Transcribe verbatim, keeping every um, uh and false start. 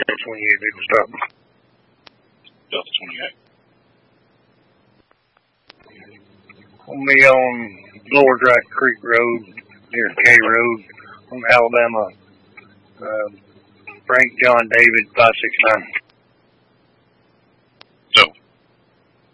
twenty-eight, they can stop. Delta twenty-eight. We'll be on Lower Dry Creek Road, near K Road, on Alabama. Uh, Frank John David, five six nine.